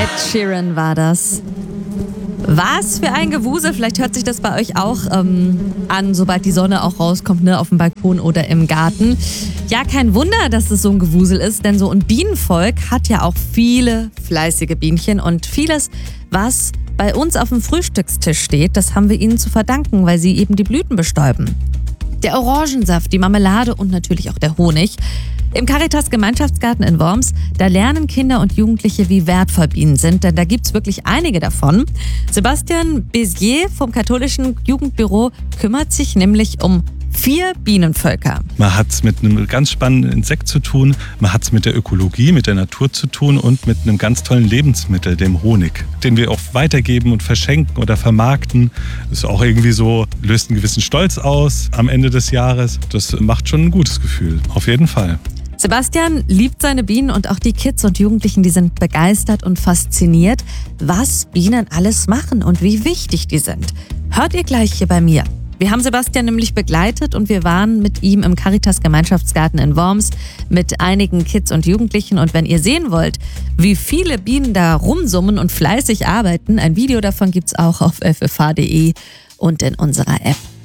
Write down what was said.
Sheeran war das. Was für ein Gewusel, vielleicht hört sich das bei euch auch an, sobald die Sonne auch rauskommt, ne, auf dem Balkon oder im Garten. Ja, kein Wunder, dass es so ein Gewusel ist, denn so ein Bienenvolk hat ja auch viele fleißige Bienchen und vieles, was bei uns auf dem Frühstückstisch steht, das haben wir ihnen zu verdanken, weil sie eben die Blüten bestäuben. Der Orangensaft, die Marmelade und natürlich auch der Honig. Im Caritas Gemeinschaftsgarten in Worms, da lernen Kinder und Jugendliche, wie wertvoll Bienen sind, denn da gibt's wirklich einige davon. Sebastian Bézier vom katholischen Jugendbüro kümmert sich nämlich um 4 Bienenvölker. Man hat es mit einem ganz spannenden Insekt zu tun, man hat es mit der Ökologie, mit der Natur zu tun und mit einem ganz tollen Lebensmittel, dem Honig, den wir auch weitergeben und verschenken oder vermarkten. Das ist auch irgendwie so, löst einen gewissen Stolz aus am Ende des Jahres. Das macht schon ein gutes Gefühl, auf jeden Fall. Sebastian liebt seine Bienen und auch die Kids und Jugendlichen, die sind begeistert und fasziniert, was Bienen alles machen und wie wichtig die sind. Hört ihr gleich hier bei mir. Wir haben Sebastian nämlich begleitet und wir waren mit ihm im Caritas Gemeinschaftsgarten in Worms mit einigen Kids und Jugendlichen. Und wenn ihr sehen wollt, wie viele Bienen da rumsummen und fleißig arbeiten, ein Video davon gibt's auch auf ffh.de und in unserer App.